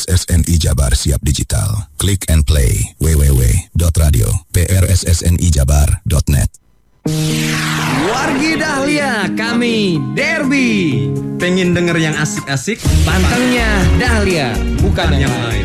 PRSSNI Jabar Siap Digital. Click and play www.radio.prssnijabar.net. Wargi Dahlia, kami Derby. Pengen denger yang asik-asik? Pantengnya Dahlia, bukan yang lain.